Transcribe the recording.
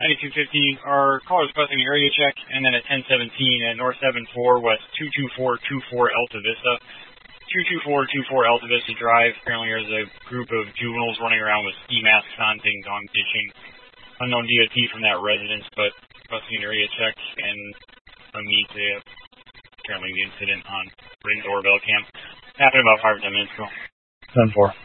9250, our caller is requesting an area check, and then at 1017 at North 74 West 22424 Alta Vista. 22424 Alta Vista Drive. Apparently there's a group of juveniles running around with ski masks on, saying dog ditching. Unknown DOT from that residence, but requesting an area check and a meet apparently the incident on Ring doorbell cam. Happened about 5 or 10 minutes ago. 10-4.